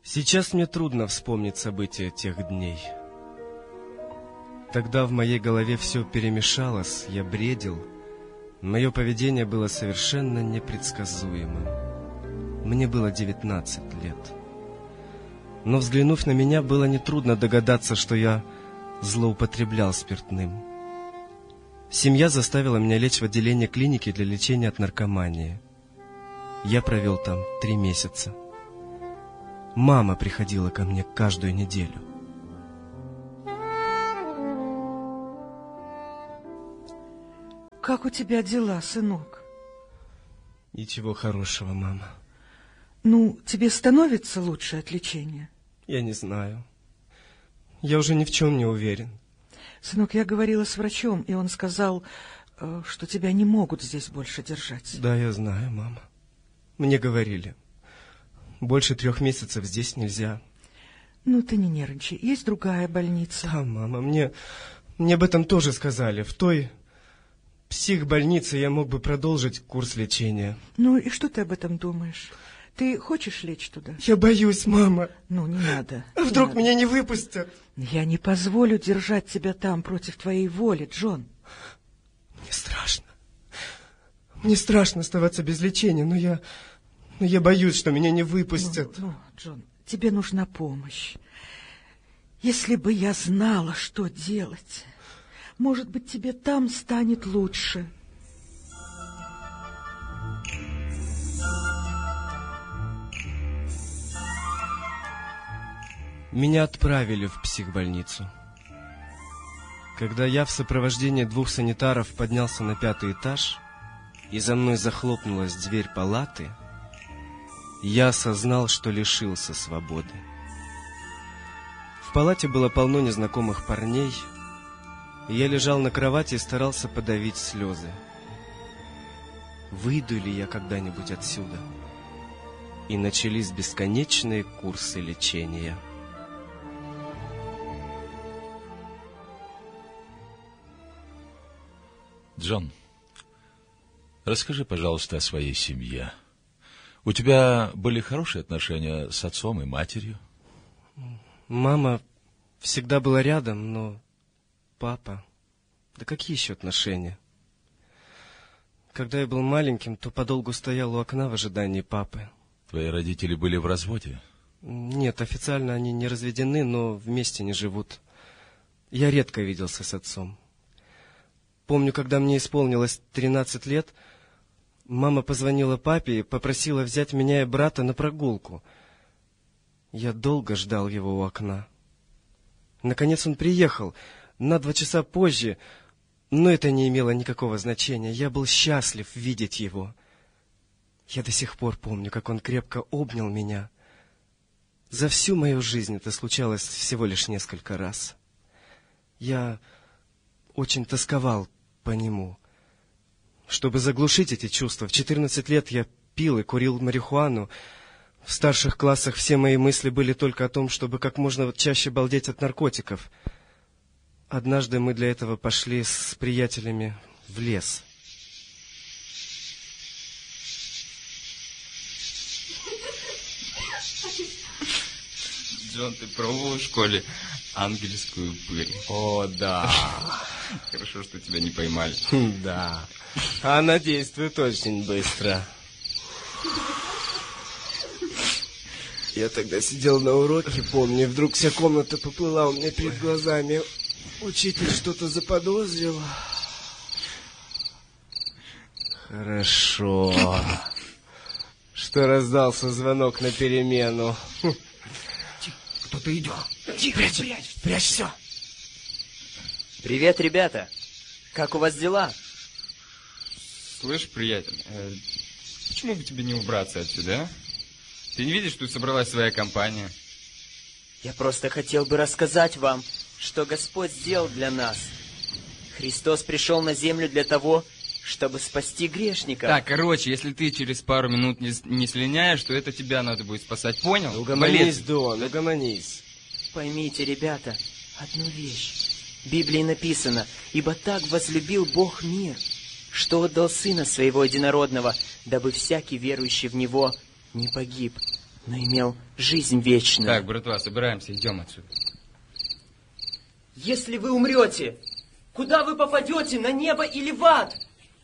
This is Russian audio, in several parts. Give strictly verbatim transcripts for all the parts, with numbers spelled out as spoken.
Сейчас мне трудно вспомнить события тех дней. Тогда в моей голове все перемешалось, я бредил. Мое поведение было совершенно непредсказуемым. Мне было девятнадцать лет. Но, взглянув на меня, было нетрудно догадаться, что я злоупотреблял спиртным. Семья заставила меня лечь в отделение клиники для лечения от наркомании. Я провел там три месяца. Мама приходила ко мне каждую неделю. Как у тебя дела, сынок? Ничего хорошего, мама. Ну, тебе становится лучше от лечения? Я не знаю. Я уже ни в чем не уверен. Сынок, я говорила с врачом, и он сказал, что тебя не могут здесь больше держать. Да, я знаю, мама. Мне говорили. Больше трех месяцев здесь нельзя. Ну, ты не нервничай. Есть другая больница. Да, мама, мне, мне об этом тоже сказали. В той психбольнице я мог бы продолжить курс лечения. Ну, и что ты об этом думаешь? Ты хочешь лечь туда? Я боюсь, мама. Ну, не надо. А вдруг меня не выпустят? Я не позволю держать тебя там против твоей воли, Джон. Мне страшно. Мне страшно оставаться без лечения, но я... Но я боюсь, что меня не выпустят. Ну, ну, Джон, тебе нужна помощь. Если бы я знала, что делать, может быть, тебе там станет лучше. Меня отправили в психбольницу. Когда я в сопровождении двух санитаров поднялся на пятый этаж, и за мной захлопнулась дверь палаты, я осознал, что лишился свободы. В палате было полно незнакомых парней, и я лежал на кровати и старался подавить слезы. Выйду ли я когда-нибудь отсюда? И начались бесконечные курсы лечения. Джон, расскажи, пожалуйста, о своей семье. У тебя были хорошие отношения с отцом и матерью? Мама всегда была рядом, но папа... Да какие еще отношения? Когда я был маленьким, то подолгу стоял у окна в ожидании папы. Твои родители были в разводе? Нет, официально они не разведены, но вместе не живут. Я редко виделся с отцом. Помню, когда мне исполнилось тринадцать лет, мама позвонила папе и попросила взять меня и брата на прогулку. Я долго ждал его у окна. Наконец он приехал, на два часа позже, но это не имело никакого значения. Я был счастлив видеть его. Я до сих пор помню, как он крепко обнял меня. За всю мою жизнь это случалось всего лишь несколько раз. Я очень тосковал по нему. Чтобы заглушить эти чувства, в четырнадцать лет я пил и курил марихуану. В старших классах все мои мысли были только о том, чтобы как можно чаще балдеть от наркотиков. Однажды мы для этого пошли с приятелями в лес. Джон, ты пробовал в школе ангельскую пыль? О, да. Хорошо, что тебя не поймали. Да. Она действует очень быстро. Я тогда сидел на уроке, помню, и вдруг вся комната поплыла у меня перед глазами. Учитель что-то заподозрил. Хорошо, что раздался звонок на перемену. Кто-то идет. Тихо, прячь, прячь, прячь все. Привет, ребята. Как у вас дела? Слышь, приятель, э, почему бы тебе не убраться отсюда, а? Ты не видишь, тут собралась своя компания? Я просто хотел бы рассказать вам, что Господь сделал для нас. Христос пришел на землю для того, чтобы спасти грешника. Так, короче, если ты через пару минут не, не слиняешь, то это тебя надо будет спасать, понял? Угомонись, Дон, угомонись. Поймите, ребята, одну вещь. В Библии написано: «Ибо так возлюбил Бог мир, что отдал Сына Своего Единородного, дабы всякий верующий в Него не погиб, но имел жизнь вечную. Так, братва, собираемся, идем отсюда. Если вы умрете, куда вы попадете, на небо или в ад?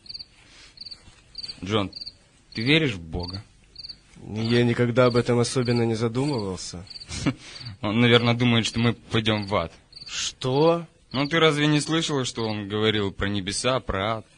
Джон, ты веришь в Бога? Я никогда об этом особенно не задумывался. Он, наверное, думает, что мы пойдем в ад. Что? Ну, ты разве не слышал, что он говорил про небеса, про ад?